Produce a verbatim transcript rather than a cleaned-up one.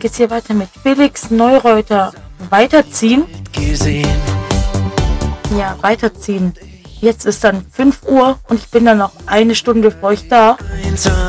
geht's hier weiter mit Felix Neureuter. Weiterziehen. Ja, weiterziehen. Jetzt ist dann fünf Uhr und ich bin dann noch eine Stunde für euch da.